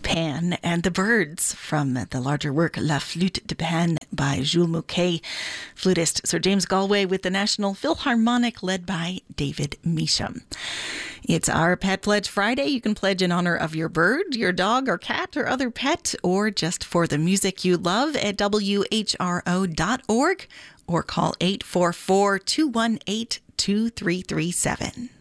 Pan and the Birds from the larger work La Flûte de Pan by Jules Mouquet. Flutist Sir James Galway with the National Philharmonic led by David Measham. It's our Pet Pledge Friday. You can pledge in honor of your bird, your dog or cat or other pet, or just for the music you love at WHRO.org or call 844-218-2337.